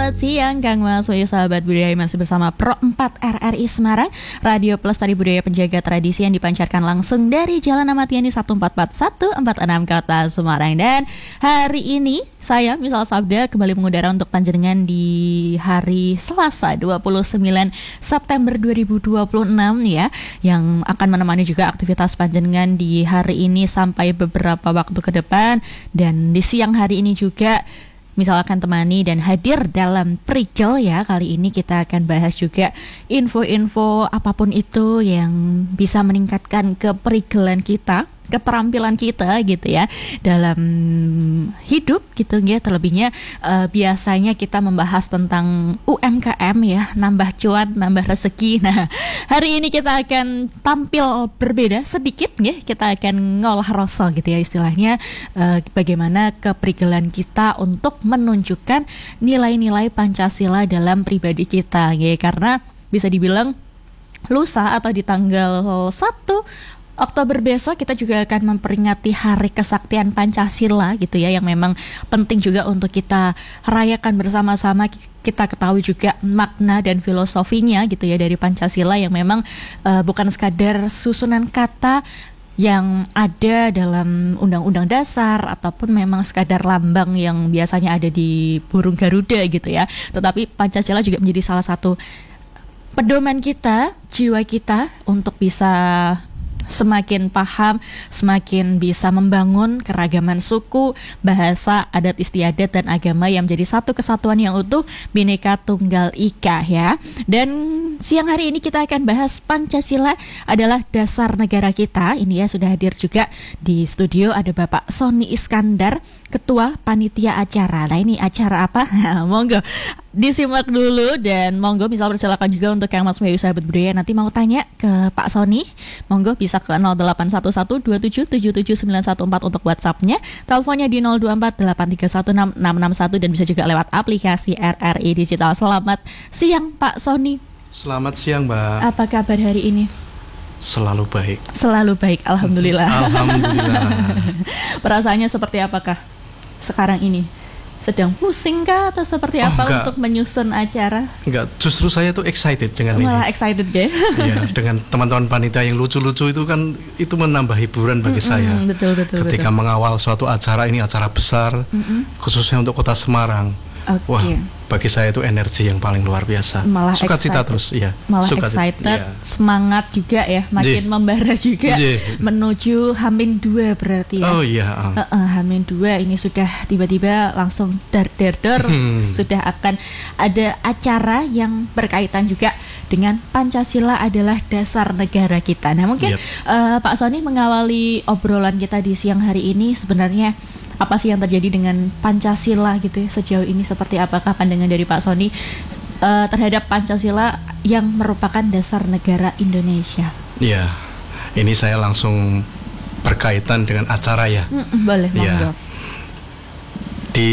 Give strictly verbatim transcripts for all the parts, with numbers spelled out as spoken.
Selamat siang Kang Mas, wahai sahabat budaya, masih bersama Pro empat R R I Semarang, Radio Pelestari Budaya Penjaga Tradisi yang dipancarkan langsung dari Jalan Ahmad Yani satu empat empat satu empat enam Kota Semarang. Dan hari ini saya Misal Sabda kembali mengudara untuk panjenengan di hari Selasa dua puluh sembilan September dua ribu dua puluh enam ya, yang akan menemani juga aktivitas panjenengan di hari ini sampai beberapa waktu ke depan. Dan di siang hari ini juga Misal akan temani dan hadir dalam Prigel ya. Kali ini kita akan bahas juga info-info apapun itu yang bisa meningkatkan keprigelan kita, keterampilan kita gitu ya dalam hidup gitu ya. Terlebihnya uh, biasanya kita membahas tentang U M K M ya, nambah cuan, nambah rezeki. Nah, hari ini kita akan tampil berbeda sedikit ya. Kita akan ngolah rasa gitu ya istilahnya, uh, bagaimana keprigelan kita untuk menunjukkan nilai-nilai Pancasila dalam pribadi kita ya. Karena bisa dibilang lusa atau di tanggal satu Oktober besok kita juga akan memperingati Hari Kesaktian Pancasila gitu ya, yang memang penting juga untuk kita rayakan bersama-sama. Kita ketahui juga makna dan filosofinya gitu ya dari Pancasila, yang memang uh, bukan sekadar susunan kata yang ada dalam Undang-Undang Dasar ataupun memang sekadar lambang yang biasanya ada di burung Garuda gitu ya. Tetapi Pancasila juga menjadi salah satu pedoman kita, jiwa kita untuk bisa semakin paham, semakin bisa membangun keragaman suku, bahasa, adat istiadat, dan agama yang menjadi satu kesatuan yang utuh, Bhinneka Tunggal Ika ya. Dan siang hari ini kita akan bahas Pancasila adalah dasar negara kita. Ini ya, sudah hadir juga di studio ada Bapak Sony Iskandar, Ketua Panitia Acara. Nah, ini acara apa? Monggo disimak dulu, dan monggo Misal persilakan juga untuk yang Mas Mewi sahabat budaya nanti mau tanya ke Pak Sony, monggo bisa ke nol delapan satu satu dua tujuh tujuh tujuh sembilan satu empat untuk WhatsApp-nya, teleponnya di nol dua empat delapan tiga satu enam enam enam satu, dan bisa juga lewat aplikasi R R I Digital. Selamat siang Pak Sony. Selamat siang Mbak. Apa kabar hari ini? Selalu baik. Selalu baik, alhamdulillah. Alhamdulillah. Perasaannya seperti apakah sekarang ini? Sedang pusing kah atau seperti apa oh, untuk menyusun acara? Enggak, justru saya tuh excited dengan Malah ini. excited ya? Iya, dengan teman-teman panitia yang lucu-lucu itu kan, itu menambah hiburan bagi mm-hmm, saya. Betul, betul, ketika betul. mengawal suatu acara, ini acara besar, mm-hmm. khususnya untuk Kota Semarang. Okay. Wah, bagi saya itu energi yang paling luar biasa. Malah suka cita terus, ya. Malah suka excited, ya. Semangat juga ya, makin J. membara juga J. menuju Hamin dua berarti ya. Oh iya. Um. Uh, uh, Hamin dua ini sudah tiba-tiba langsung dar dar dar hmm. sudah akan ada acara yang berkaitan juga dengan Pancasila adalah dasar negara kita. Nah mungkin yep. uh, Pak Sony mengawali obrolan kita di siang hari ini, sebenarnya apa sih yang terjadi dengan Pancasila gitu ya sejauh ini, seperti apakah pandangan dari Pak Sony uh, terhadap Pancasila yang merupakan dasar negara Indonesia? Iya, ini saya langsung berkaitan dengan acara ya. Mm, boleh, monggo. Ya. Di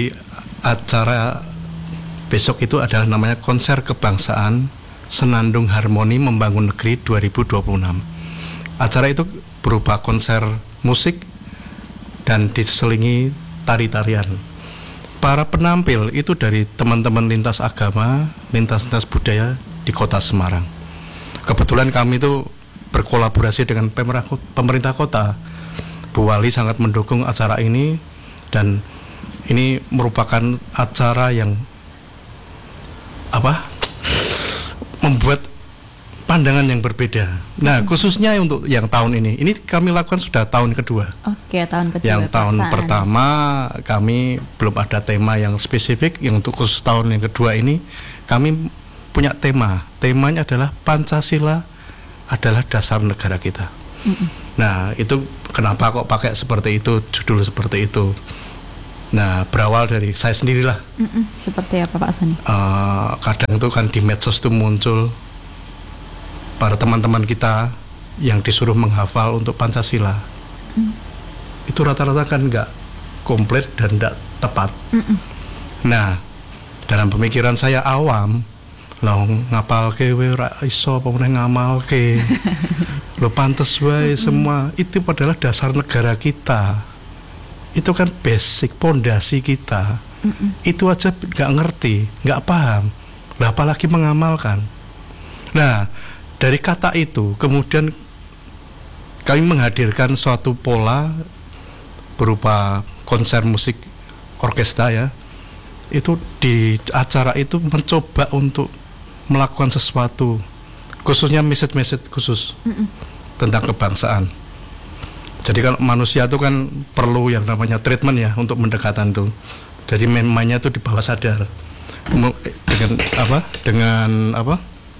acara besok itu adalah namanya Konser Kebangsaan Senandung Harmoni Membangun Negeri dua ribu dua puluh enam. Acara itu berupa konser musik dan diselingi tari-tarian. Para penampil itu dari teman-teman lintas agama, lintas-lintas budaya di Kota Semarang. Kebetulan kami itu berkolaborasi dengan pemerintah kota. Bu Wali sangat mendukung acara ini, dan ini merupakan acara yang apa? membuat pandangan yang berbeda. Nah, khususnya untuk yang tahun ini, ini kami lakukan sudah tahun kedua. Oke, tahun kedua. Yang tahun paksaan. Pertama kami belum ada tema yang spesifik. Yang untuk khusus tahun yang kedua ini kami punya tema. Temanya adalah Pancasila adalah dasar negara kita. Mm-mm. Nah, itu kenapa kok pakai seperti itu, judul seperti itu? Nah, berawal dari saya sendirilah. Mm-mm. Seperti apa Pak Sony? Uh, kadang itu kan di medsos itu muncul para teman-teman kita yang disuruh menghafal untuk Pancasila. Mm. Itu rata-rata kan nggak komplit dan nggak tepat. Mm-mm. Nah, dalam pemikiran saya awam, lo ngapalke we ora iso apa meneh ngamalke. Lo pantes wae semua. Itu adalah dasar negara kita. Itu kan basic, pondasi kita. Mm-mm. Itu aja nggak ngerti, nggak paham, lah apalagi mengamalkan. Nah, dari kata itu kemudian kami menghadirkan suatu pola berupa konser musik orkestra ya. Itu di acara itu mencoba untuk melakukan sesuatu, khususnya message-message khusus Mm-mm. tentang kebangsaan. Jadi kalau manusia itu kan perlu yang namanya treatment ya untuk mendekatan itu. Jadi memangnya itu di bawah sadar dengan apa? Dengan apa?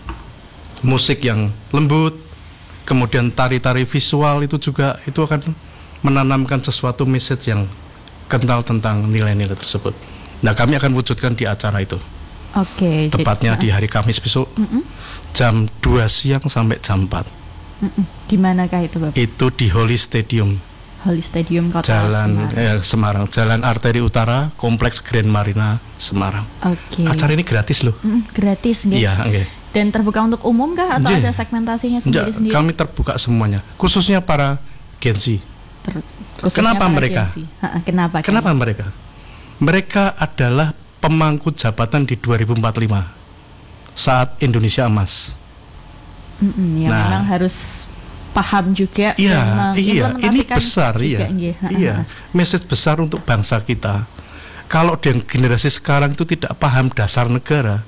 Musik yang lembut, kemudian tari-tari visual itu juga itu akan menanamkan sesuatu message yang kental tentang nilai-nilai tersebut. Nah, kami akan wujudkan di acara itu. Oke. Tepatnya jadi, di hari Kamis besok, uh-uh. jam dua siang sampai jam empat. Uh-uh. Di manakah itu, Bapak? Itu di Holy Stadium. Holy Stadium Kota Jalan Semarang. Eh, Semarang, Jalan Arteri Utara, Kompleks Grand Marina, Semarang. Oke. Acara ini gratis loh. Uh-uh. Gratis, nggih. Iya, nggih. Dan terbuka untuk umum kah atau Nggih. ada segmentasinya sendiri-sendiri? Kami terbuka semuanya, khususnya para Gen Z. Ter- Kenapa mereka? Ha, kenapa? Kenapa kan? mereka? Mereka adalah pemangku jabatan di dua ribu empat puluh lima saat Indonesia Emas. Mm-mm, ya, nah, memang harus paham juga. Iya, iya, ini besar, juga, iya, iya, message besar untuk bangsa kita. Kalau dengan generasi sekarang itu tidak paham dasar negara,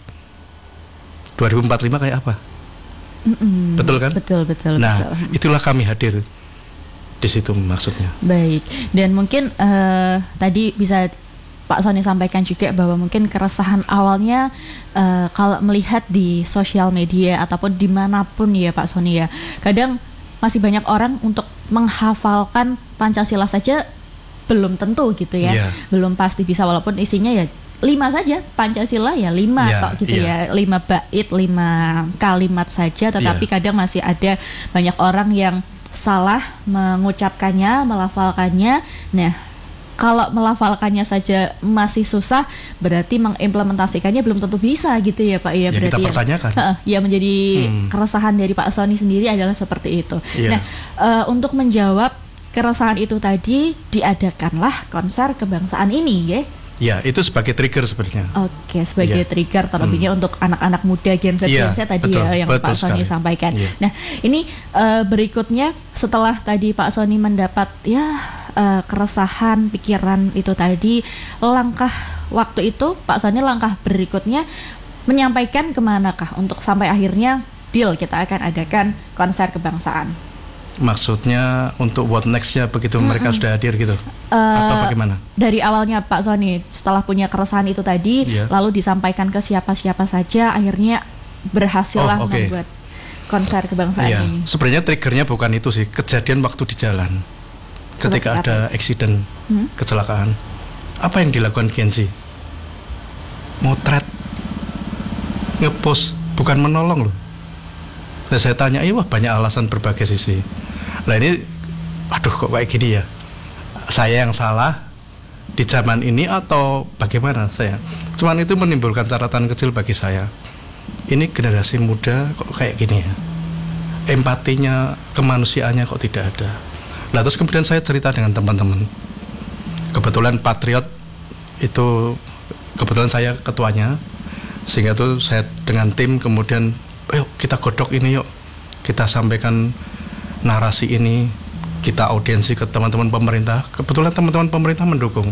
dua ribu empat puluh lima kayak apa? Mm-mm, betul kan? Betul, betul. Nah, betul. itulah kami hadir di situ maksudnya. Baik, dan mungkin uh, tadi bisa Pak Sony sampaikan juga bahwa mungkin keresahan awalnya uh, kalau melihat di sosial media ataupun dimanapun ya Pak Sony ya, kadang masih banyak orang untuk menghafalkan Pancasila saja belum tentu gitu ya, yeah. belum pasti bisa, walaupun isinya ya lima saja, Pancasila ya lima yeah, kok gitu yeah. ya, lima bait, lima kalimat saja, tetapi yeah. kadang masih ada banyak orang yang salah mengucapkannya, melafalkannya. Nah, kalau melafalkannya saja masih susah, berarti mengimplementasikannya belum tentu bisa gitu ya Pak ya. Ya berarti kita pertanyakan. Ya, ya menjadi hmm. keresahan dari Pak Sony sendiri adalah seperti itu. Yeah. Nah, uh, untuk menjawab keresahan itu tadi, diadakanlah konser kebangsaan ini, ya. Ya, itu sebagai trigger sebenarnya. Oke, sebagai ya. trigger terlebihnya hmm. untuk anak-anak muda Gen Z, ya, Gen Z tadi betul, ya yang betul Pak Sony sekali. sampaikan. Ya. Nah, ini uh, berikutnya setelah tadi Pak Sony mendapat ya uh, keresahan pikiran itu tadi, langkah waktu itu Pak Sony langkah berikutnya menyampaikan kemanakah untuk sampai akhirnya deal kita akan adakan konser kebangsaan. Maksudnya untuk what next-nya begitu mm-mm. mereka sudah hadir gitu? Uh, Atau bagaimana? Dari awalnya Pak Sony setelah punya keresahan itu tadi, yeah. lalu disampaikan ke siapa-siapa saja, akhirnya berhasillah oh, okay. membuat konser kebangsaan yeah. ini. Sebenarnya triggernya bukan itu sih, kejadian waktu di jalan ketika Seperti ada accident, hmm? kecelakaan. Apa yang dilakukan Gen Z? Motret, ngepost, bukan menolong loh. Nah, saya tanya, iya wah banyak alasan berbagai sisi. Nah ini, aduh kok kayak gini ya? Saya yang salah di zaman ini atau bagaimana saya? Cuman itu menimbulkan catatan kecil bagi saya. Ini generasi muda kok kayak gini ya? Empatinya, kemanusiaannya kok tidak ada. Nah terus kemudian saya cerita dengan teman-teman. Kebetulan Patriot itu, kebetulan saya ketuanya. Sehingga tuh saya dengan tim kemudian, ayo kita godok ini yuk, kita sampaikan narasi ini, kita audiensi ke teman-teman pemerintah. Kebetulan teman-teman pemerintah mendukung,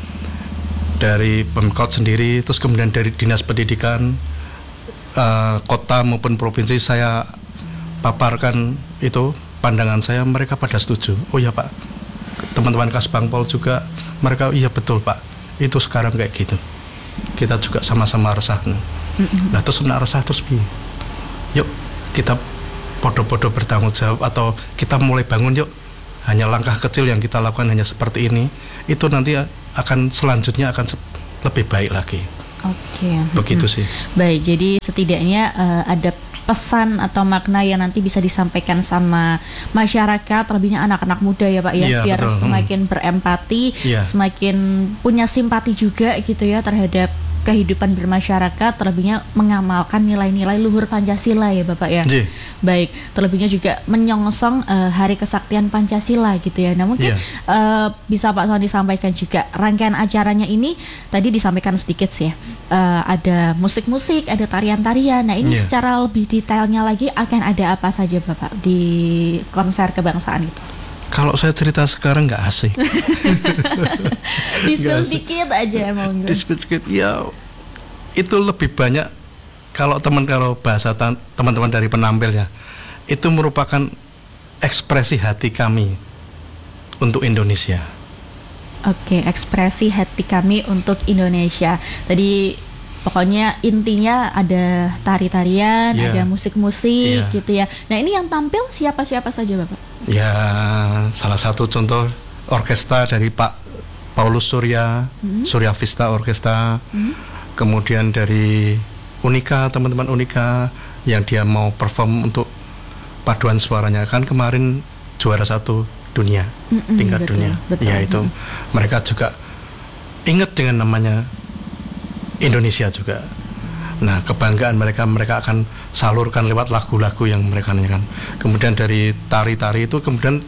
dari Pemkot sendiri, terus kemudian dari Dinas Pendidikan uh, kota maupun provinsi saya paparkan itu pandangan saya, mereka pada setuju. Oh ya Pak, teman-teman Kasbangpol juga mereka iya betul Pak, itu sekarang kayak gitu, kita juga sama-sama resah. Nah terus nak resah terus bi yuk kita podo-podo bertanggung jawab, atau kita mulai bangun yuk, hanya langkah kecil yang kita lakukan hanya seperti ini, itu nanti akan selanjutnya akan se- lebih baik lagi. Oke, begitu hmm. sih. Baik, jadi setidaknya uh, ada pesan atau makna yang nanti bisa disampaikan sama masyarakat, terlebihnya anak-anak muda ya Pak ya, ya biar betul. semakin hmm. berempati, ya. semakin punya simpati juga gitu ya terhadap kehidupan bermasyarakat, terlebihnya mengamalkan nilai-nilai luhur Pancasila ya Bapak ya. Jee. Baik, terlebihnya juga menyongsong uh, Hari Kesaktian Pancasila gitu ya. Nah mungkin yeah. uh, bisa Pak Sony sampaikan juga rangkaian acaranya ini tadi disampaikan sedikit sih ya. Uh, ada musik-musik, ada tarian-tarian. Nah ini yeah. secara lebih detailnya lagi akan ada apa saja Bapak di konser kebangsaan itu? Kalau saya cerita sekarang nggak asik. Di-spill sedikit aja mau. Di-spill sedikit, ya itu lebih banyak kalau teman kalau bahasa teman-teman dari penampil ya, itu merupakan ekspresi hati kami untuk Indonesia. Oke, ekspresi hati kami untuk Indonesia. Tadi pokoknya intinya ada tari-tarian, yeah. ada musik-musik yeah. gitu ya. Nah ini yang tampil siapa-siapa saja Bapak? Ya salah satu contoh orkestra dari Pak Paulus Surya, hmm. Surya Vista Orkestra, hmm. kemudian dari Unika, teman-teman Unika yang dia mau perform untuk paduan suaranya, kan kemarin juara satu dunia, mm-mm, tingkat betul, dunia, betul. Ya itu mm. mereka juga ingat dengan namanya Indonesia juga. Nah kebanggaan mereka mereka akan salurkan lewat lagu-lagu yang mereka nyanyikan. Kemudian dari tari-tari itu kemudian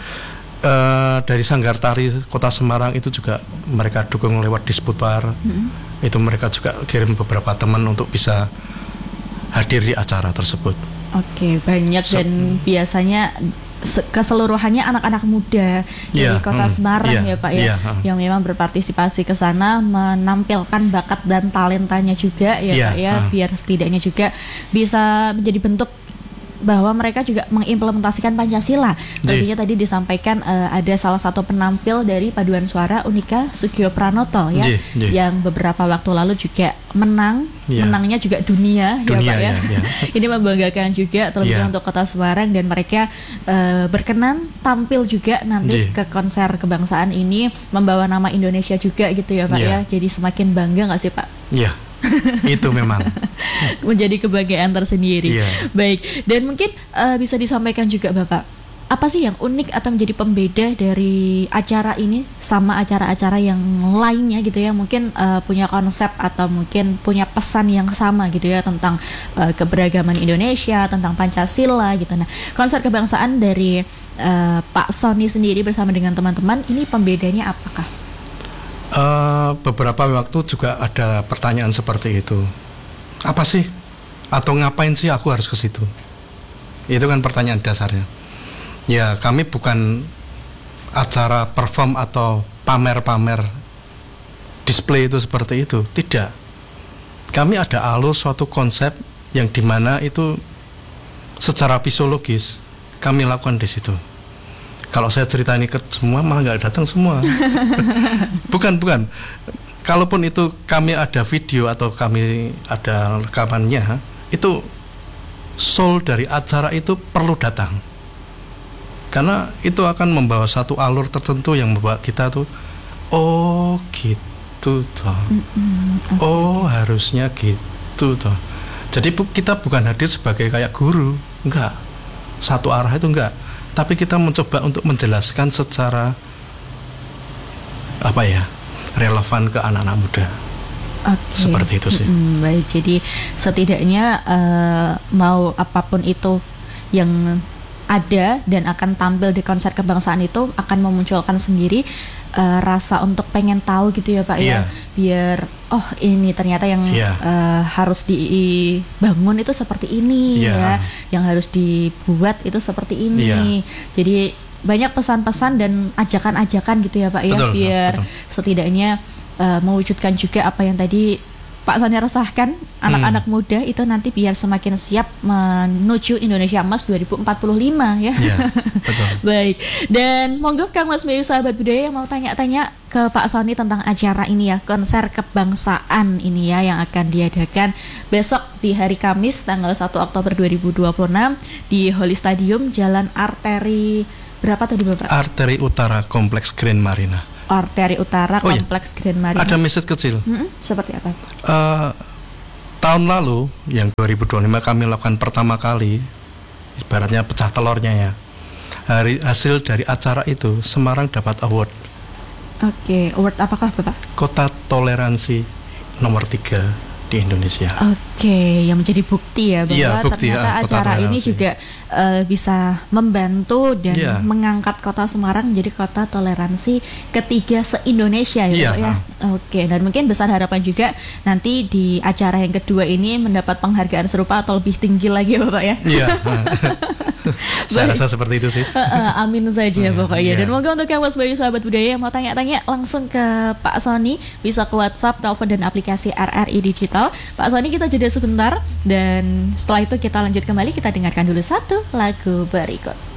uh, dari Sanggar Tari Kota Semarang itu juga mereka dukung lewat Disputar. Mm-hmm. Itu mereka juga kirim beberapa teman untuk bisa hadir di acara tersebut. Oke, banyak so, dan biasanya keseluruhannya anak-anak muda yeah, dari Kota hmm, Semarang yeah, ya Pak ya, yeah, uh. yang memang berpartisipasi ke sana menampilkan bakat dan talentanya juga ya yeah, Pak ya, uh. biar setidaknya juga bisa menjadi bentuk bahwa mereka juga mengimplementasikan Pancasila. Tentunya tadi disampaikan uh, ada salah satu penampil dari paduan suara Unika Sugio Pranoto ya, J, J. yang beberapa waktu lalu juga menang, yeah. menangnya juga dunia, dunia ya Pak ya. ya, ya. Ini membanggakan juga terlebih yeah. untuk Kota Semarang, dan mereka uh, berkenan tampil juga nanti J. ke konser kebangsaan ini membawa nama Indonesia juga gitu ya Pak yeah. ya. Jadi semakin bangga nggak sih Pak? Iya. Yeah. Itu memang menjadi kebanggaan tersendiri. Yeah. Baik, dan mungkin uh, bisa disampaikan juga Bapak, apa sih yang unik atau menjadi pembeda dari acara ini sama acara-acara yang lainnya gitu ya, mungkin uh, punya konsep atau mungkin punya pesan yang sama gitu ya tentang uh, keberagaman Indonesia, tentang Pancasila gitu. Nah, konser kebangsaan dari uh, Pak Sony sendiri bersama dengan teman-teman ini pembedanya apakah? Uh, beberapa waktu juga ada pertanyaan seperti itu. Apa sih? Atau ngapain sih aku harus ke situ? Itu kan pertanyaan dasarnya. Ya, kami bukan acara perform atau pamer-pamer display itu seperti itu. Tidak. Kami ada alur suatu konsep yang dimana itu secara fisiologis kami lakukan di situ. Kalau saya cerita ini ke semua malah nggak datang semua. Bukan, bukan. Kalaupun itu kami ada video atau kami ada rekamannya, itu soul dari acara itu perlu datang. Karena itu akan membawa satu alur tertentu yang membuat kita tuh, oh gitu toh. Mm-hmm. Okay. Oh harusnya gitu toh. Jadi bu- kita bukan hadir sebagai kayak guru, enggak. Satu arah itu enggak. Tapi kita mencoba untuk menjelaskan secara apa ya, relevan ke anak-anak muda. Okay. Seperti itu sih. Mm-hmm, baik, jadi setidaknya uh, mau apapun itu yang ada dan akan tampil di konser kebangsaan itu akan memunculkan sendiri uh, rasa untuk pengen tahu gitu ya Pak yeah. ya, biar oh ini ternyata yang yeah. uh, harus dibangun itu seperti ini yeah. ya, yang harus dibuat itu seperti ini. Yeah. Jadi banyak pesan-pesan dan ajakan-ajakan gitu ya Pak ya, betul, biar betul. setidaknya uh, mewujudkan juga apa yang tadi Pak Sony resahkan, anak-anak hmm. muda itu nanti biar semakin siap menuju Indonesia Emas dua ribu empat puluh lima ya. Ya betul. Baik, dan monggo Kang Mas Bayu sahabat budaya yang mau tanya-tanya ke Pak Sony tentang acara ini ya, konser kebangsaan ini ya yang akan diadakan besok di hari Kamis tanggal satu Oktober dua ribu dua puluh enam di Holy Stadium Jalan Arteri berapa tadi Bapak? Arteri Utara Kompleks Grand Marina. Arteri Utara oh, Kompleks iya. Grand Marina. Ada message kecil. Mm-hmm. Seperti apa? Uh, tahun lalu yang dua ribu dua puluh lima kami lakukan pertama kali, ibaratnya pecah telurnya ya. Hari hasil dari acara itu Semarang dapat award. Oke, okay. Award apakah Bapak? Kota Toleransi nomor tiga di Indonesia. Oke, yang menjadi bukti ya bahwa ya, bukti, ternyata ya, acara ini juga uh, bisa membantu dan ya. mengangkat Kota Semarang menjadi kota toleransi ketiga se-Indonesia ya, ya. Pak ya. Oke, dan mungkin besar harapan juga nanti di acara yang kedua ini mendapat penghargaan serupa atau lebih tinggi lagi ya, Bapak ya. Iya. Saya rasa seperti itu sih. Uh, uh, amin saja pokoknya. Yeah. Dan moga untuk yang Mas Bayu sahabat budaya yang mau tanya-tanya langsung ke Pak Sony, bisa ke WhatsApp, telepon dan aplikasi R R I Digital. Pak Sony, kita jeda sebentar dan setelah itu kita lanjut kembali, kita dengarkan dulu satu lagu berikut.